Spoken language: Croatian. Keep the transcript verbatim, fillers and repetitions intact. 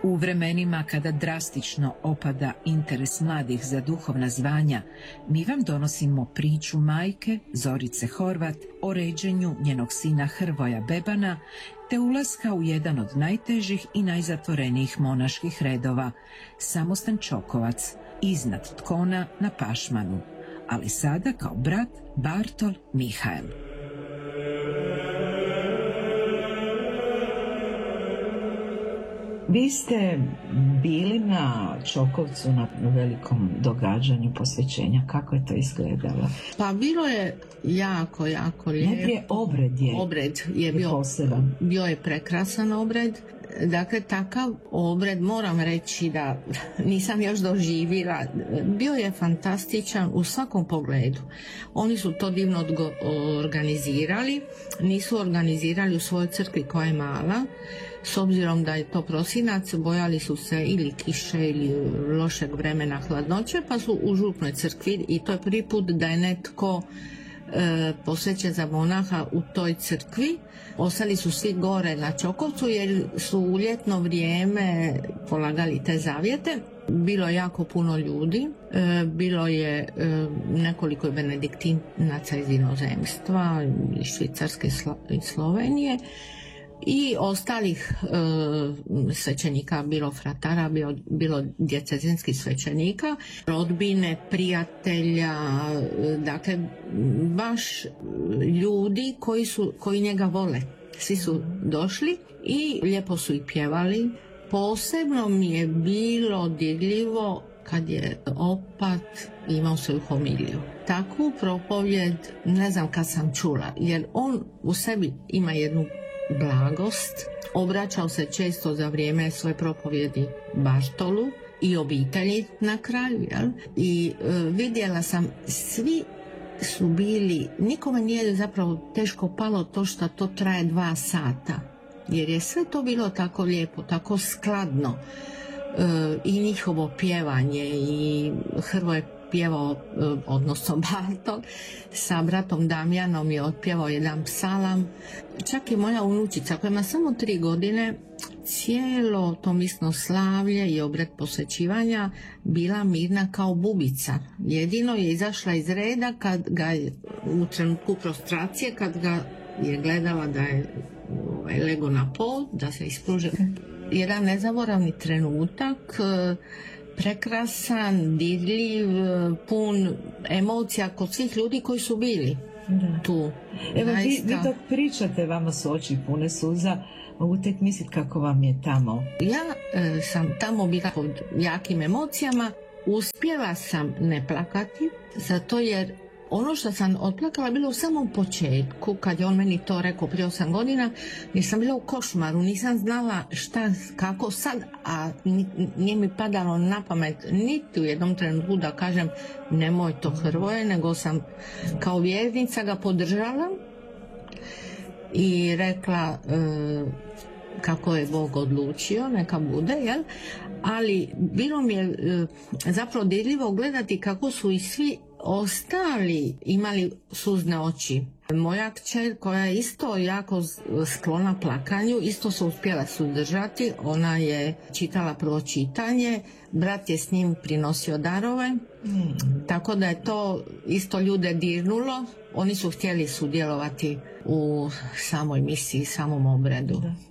U vremenima kada drastično opada interes mladih za duhovna zvanja, mi vam donosimo priču majke Zorice Horvat o ređenju njenog sina Hrvoja Bebana, te ulaska u jedan od najtežih i najzatvorenijih monaških redova, Samostan Čokovac, iznad Tkona na Pašmanu, ali sada kao brat Bartol Mihael. Vi ste bili na Čokovcu na velikom događanju posvećenja. Kako je to izgledalo? Pa bilo je jako, jako lijepo. Najprije obred je, obred je bio poseban. Bio je prekrasan obred. Dakle, takav obred, moram reći da nisam još doživjela, bio je fantastičan u svakom pogledu. Oni su to divno organizirali, nisu organizirali u svojoj crkvi koja je mala, s obzirom da je to prosinac, bojali su se ili kiše ili lošeg vremena, hladnoće, pa su u župnoj crkvi i to je prvi put da je netko e, posvećen za monaha u toj crkvi. Ostali su svi gore na Čokovcu jer su u ljetno vrijeme polagali te zavjete. Bilo je jako puno ljudi, e, bilo je e, nekoliko benediktinaca iz inozemstva, iz Švicarske i Slovenije, i ostalih e, svećenika, bilo fratara, bilo, bilo djecezinskih svećenika, rodbine, prijatelja, dakle baš ljudi koji, su, koji njega vole. Svi su došli i lijepo su i pjevali. Posebno mi je bilo dirljivo kad je opat imao svoju homiliju. Takvu propovjed ne znam kad sam čula, jer on u sebi ima jednu blagost, obraćao se često za vrijeme svoje propovjedi Bartolu i obitelji na kraju, jel? I e, vidjela sam, svi su bili, nikome nije zapravo teško palo to što to traje dva sata, jer je sve to bilo tako lijepo, tako skladno, e, i njihovo pjevanje, i Hrvoje pjevao, odnosno Bartol, sa bratom Damjanom je otpjevao jedan psalam. Čak i moja unučica koja ima samo tri godine, cijelo to misno slavlje i obred posvećivanja bila mirna kao bubica. Jedino je izašla iz reda kad ga je u trenutku prostracije, kad ga je gledala da je ovaj, lego na pol, da se ispružio. Jedan nezaboravni trenutak, prekrasan, dirljiv, pun emocija kod svih ljudi koji su bili da. tu. Evo, vi, vi dok pričate, vama su oči pune suza, mogu tek misliti kako vam je tamo. Ja e, sam tamo bila pod jakim emocijama, uspjela sam ne plakati, zato jer ono što sam otplakala bilo u samom početku, kad je on meni to rekao prije osam godina, jer sam bila u košmaru, nisam znala šta, kako sad, a nije mi padalo na pamet niti u jednom trenutku da kažem nemoj to Hrvoje, nego sam kao vjernica ga podržala i rekla e, kako je Bog odlučio, neka bude, jel? Ali bilo mi je e, zapravo dirljivo gledati kako su i svi ostali imali suzne oči. Moja kćer, koja je isto jako sklona plakanju, isto se uspjela suzdržati. Ona je čitala prvo čitanje, brat je s njim prinosio darove, mm. tako da je to isto ljude dirnulo. Oni su htjeli sudjelovati u samoj misiji, samom obredu. Da.